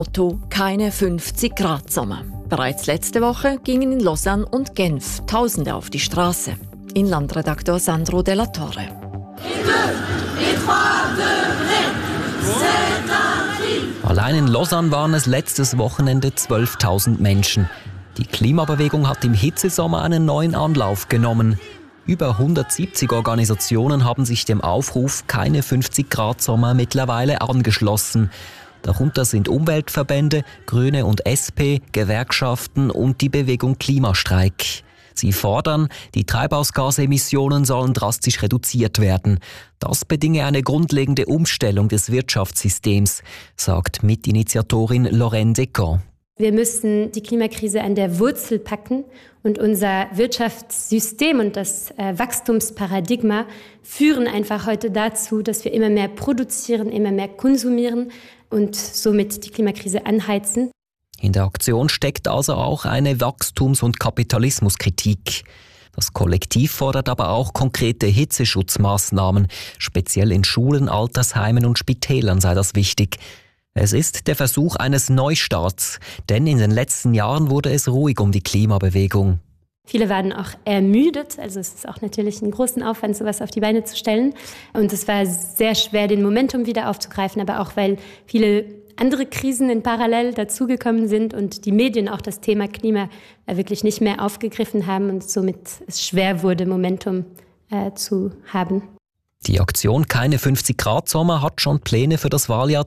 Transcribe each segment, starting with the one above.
Motto keine 50 Grad Sommer. Bereits letzte Woche gingen in Lausanne und Genf Tausende auf die Straße. Inlandredaktor Sandro Della Torre. Allein in Lausanne waren es letztes Wochenende 12.000 Menschen. Die Klimabewegung hat im Hitzesommer einen neuen Anlauf genommen. Über 170 Organisationen haben sich dem Aufruf keine 50 Grad Sommer mittlerweile angeschlossen. Darunter sind Umweltverbände, Grüne und SP, Gewerkschaften und die Bewegung Klimastreik. Sie fordern, die Treibhausgasemissionen sollen drastisch reduziert werden. Das bedinge eine grundlegende Umstellung des Wirtschaftssystems, sagt Mitinitiatorin Lorraine Descamps. Wir müssen die Klimakrise an der Wurzel packen und unser Wirtschaftssystem und das Wachstumsparadigma führen einfach heute dazu, dass wir immer mehr produzieren, immer mehr konsumieren und somit die Klimakrise anheizen. In der Aktion steckt also auch eine Wachstums- und Kapitalismuskritik. Das Kollektiv fordert aber auch konkrete Hitzeschutzmaßnahmen. Speziell in Schulen, Altersheimen und Spitälern sei das wichtig. Es ist der Versuch eines Neustarts, denn in den letzten Jahren wurde es ruhig um die Klimabewegung. Viele waren auch ermüdet, also es ist auch natürlich einen großen Aufwand, sowas auf die Beine zu stellen. Und es war sehr schwer, den Momentum wieder aufzugreifen, aber auch weil viele andere Krisen in Parallel dazugekommen sind und die Medien auch das Thema Klima wirklich nicht mehr aufgegriffen haben und somit es schwer wurde, Momentum zu haben. Die Aktion Keine 50 Grad Sommer hat schon Pläne für das Wahljahr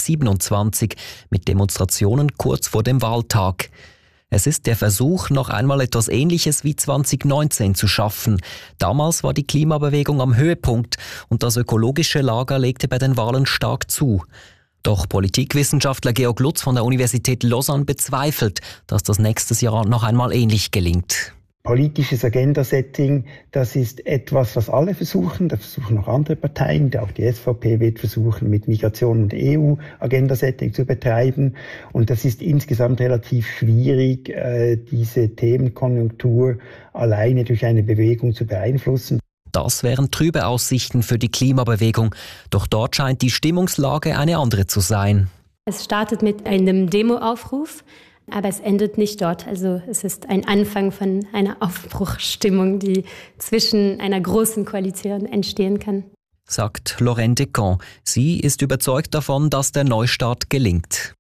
2027 mit Demonstrationen kurz vor dem Wahltag. Es ist der Versuch, noch einmal etwas Ähnliches wie 2019 zu schaffen. Damals war die Klimabewegung am Höhepunkt und das ökologische Lager legte bei den Wahlen stark zu. Doch Politikwissenschaftler Georg Lutz von der Universität Lausanne bezweifelt, dass das nächstes Jahr noch einmal ähnlich gelingt. Politisches Agenda-Setting, das ist etwas, was alle versuchen. Da versuchen auch andere Parteien. Auch die SVP wird versuchen, mit Migration und EU-Agenda-Setting zu betreiben. Und das ist insgesamt relativ schwierig, diese Themenkonjunktur alleine durch eine Bewegung zu beeinflussen. Das wären trübe Aussichten für die Klimabewegung. Doch dort scheint die Stimmungslage eine andere zu sein. Es startet mit einem Demoaufruf. Aber es endet nicht dort. Also es ist ein Anfang von einer Aufbruchsstimmung, die zwischen einer großen Koalition entstehen kann. Sagt Lorraine Descamps. Sie ist überzeugt davon, dass der Neustart gelingt.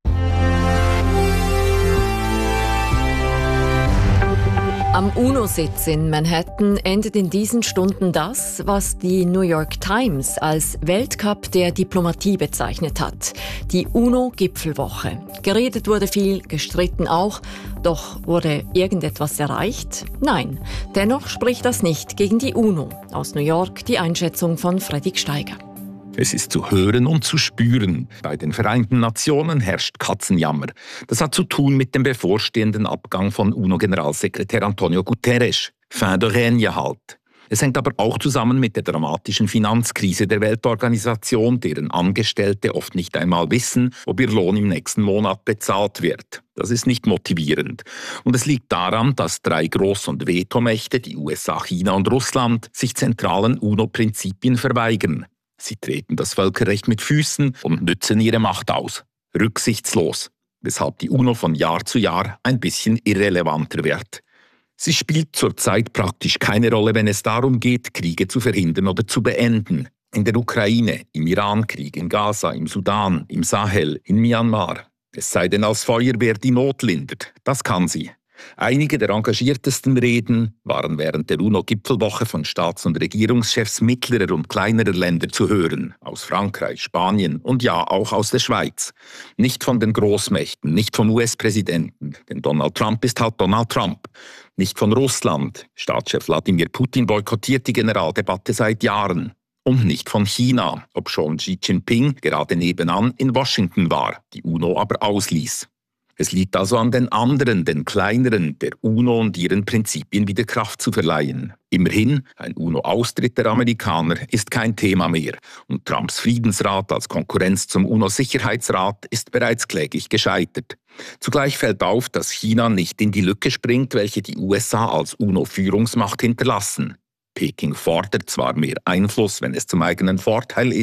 Am UNO-Sitz in Manhattan endet in diesen Stunden das, was die New York Times als Weltcup der Diplomatie bezeichnet hat. Die UNO-Gipfelwoche. Geredet wurde viel, gestritten auch. Doch wurde irgendetwas erreicht? Nein. Dennoch spricht das nicht gegen die UNO. Aus New York die Einschätzung von Fredrik Steiger. Es ist zu hören und zu spüren. Bei den Vereinten Nationen herrscht Katzenjammer. Das hat zu tun mit dem bevorstehenden Abgang von UNO-Generalsekretär Antonio Guterres. Fin de règne halt. Es hängt aber auch zusammen mit der dramatischen Finanzkrise der Weltorganisation, deren Angestellte oft nicht einmal wissen, ob ihr Lohn im nächsten Monat bezahlt wird. Das ist nicht motivierend. Und es liegt daran, dass 3 Groß- und Vetomächte, die USA, China und Russland, sich zentralen UNO-Prinzipien verweigern. Sie treten das Völkerrecht mit Füßen und nützen ihre Macht aus. Rücksichtslos. Weshalb die UNO von Jahr zu Jahr ein bisschen irrelevanter wird. Sie spielt zurzeit praktisch keine Rolle, wenn es darum geht, Kriege zu verhindern oder zu beenden. In der Ukraine, im Irankrieg, in Gaza, im Sudan, im Sahel, in Myanmar. Es sei denn als Feuerwehr die Not lindert. Das kann sie. Einige der engagiertesten Reden waren während der UNO-Gipfelwoche von Staats- und Regierungschefs mittlerer und kleinerer Länder zu hören. Aus Frankreich, Spanien und ja, auch aus der Schweiz. Nicht von den Großmächten, nicht vom US-Präsidenten, denn Donald Trump ist halt Donald Trump. Nicht von Russland. Staatschef Wladimir Putin boykottiert die Generaldebatte seit Jahren. Und nicht von China, obschon Xi Jinping gerade nebenan in Washington war, die UNO aber ausließ. Es liegt also an den anderen, den kleineren, der UNO und ihren Prinzipien wieder Kraft zu verleihen. Immerhin, ein UNO-Austritt der Amerikaner ist kein Thema mehr. Und Trumps Friedensrat als Konkurrenz zum UNO-Sicherheitsrat ist bereits kläglich gescheitert. Zugleich fällt auf, dass China nicht in die Lücke springt, welche die USA als UNO-Führungsmacht hinterlassen. Peking fordert zwar mehr Einfluss, wenn es zum eigenen Vorteil ist,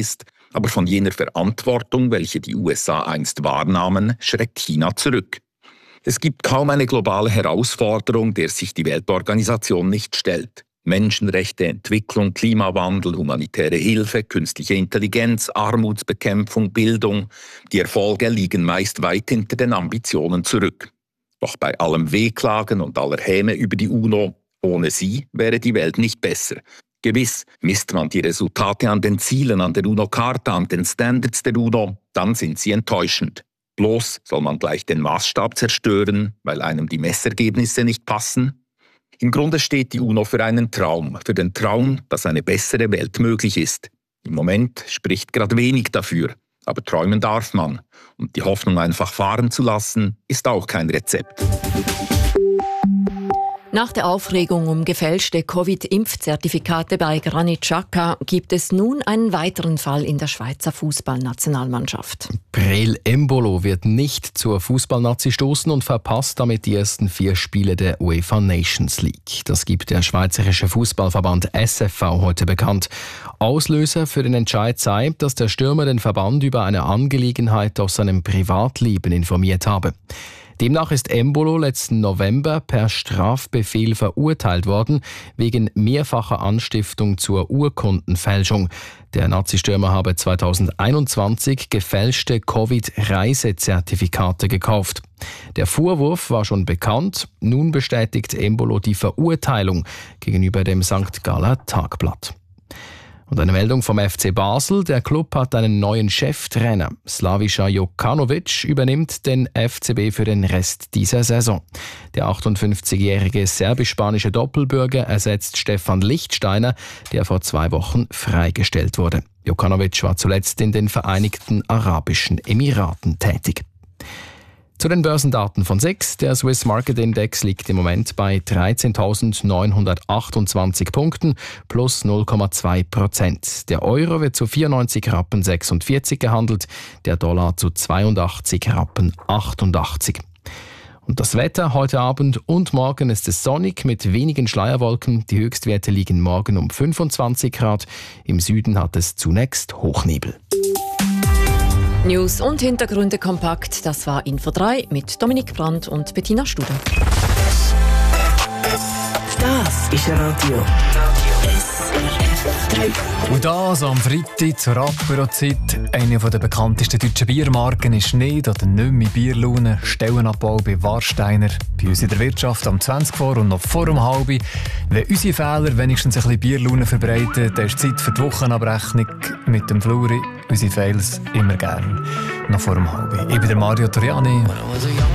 Aber von jener Verantwortung, welche die USA einst wahrnahmen, schreckt China zurück. Es gibt kaum eine globale Herausforderung, der sich die Weltorganisation nicht stellt. Menschenrechte, Entwicklung, Klimawandel, humanitäre Hilfe, künstliche Intelligenz, Armutsbekämpfung, Bildung. Die Erfolge liegen meist weit hinter den Ambitionen zurück. Doch bei allem Wehklagen und aller Häme über die UNO, ohne sie wäre die Welt nicht besser. Gewiss, misst man die Resultate an den Zielen, an der UNO-Charta, an den Standards der UNO, dann sind sie enttäuschend. Bloß soll man gleich den Maßstab zerstören, weil einem die Messergebnisse nicht passen? Im Grunde steht die UNO für einen Traum, für den Traum, dass eine bessere Welt möglich ist. Im Moment spricht gerade wenig dafür, aber träumen darf man. Und die Hoffnung einfach fahren zu lassen, ist auch kein Rezept. Nach der Aufregung um gefälschte Covid-Impfzertifikate bei Granit Xhaka gibt es nun einen weiteren Fall in der Schweizer Fußballnationalmannschaft. Breel Embolo wird nicht zur Fußballnazi stoßen und verpasst damit die ersten 4 Spiele der UEFA Nations League. Das gibt der Schweizerische Fußballverband SFV heute bekannt. Auslöser für den Entscheid sei, dass der Stürmer den Verband über eine Angelegenheit aus seinem Privatleben informiert habe. Demnach ist Embolo letzten November per Strafbefehl verurteilt worden, wegen mehrfacher Anstiftung zur Urkundenfälschung. Der Nazi-Stürmer habe 2021 gefälschte Covid-Reisezertifikate gekauft. Der Vorwurf war schon bekannt, nun bestätigt Embolo die Verurteilung gegenüber dem St. Galler Tagblatt. Und eine Meldung vom FC Basel. Der Club hat einen neuen Cheftrainer. Slaviša Jokanović übernimmt den FCB für den Rest dieser Saison. Der 58-jährige serbisch-spanische Doppelbürger ersetzt Stefan Lichtsteiner, der vor 2 Wochen freigestellt wurde. Jokanović war zuletzt in den Vereinigten Arabischen Emiraten tätig. Zu den Börsendaten von SIX. Der Swiss Market Index liegt im Moment bei 13.928 Punkten plus 0,2%. Der Euro wird zu 94,46 Rappen gehandelt, der Dollar zu 82,88 Rappen. Und das Wetter heute Abend und morgen ist es sonnig mit wenigen Schleierwolken. Die Höchstwerte liegen morgen um 25 Grad. Im Süden hat es zunächst Hochnebel. News und Hintergründe kompakt. Das war Info 3 mit Dominik Brandt und Bettina Studer. Das ist Radio SRF 3. Und das am Freitag zur Apero-Zeit. Eine der bekanntesten deutschen Biermarken ist nicht oder nicht mehr Bierlaune. Stellenabbau bei Warsteiner. Bei uns in der Wirtschaft am 20 vor und noch vor um halb. Wenn unsere Fehler wenigstens ein bisschen Bierlaune verbreiten, dann ist Zeit für die Wochenabrechnung mit dem Fluri. Unsere Fails immer gern. Noch vor um halb. Ich bin der Mario Toriani.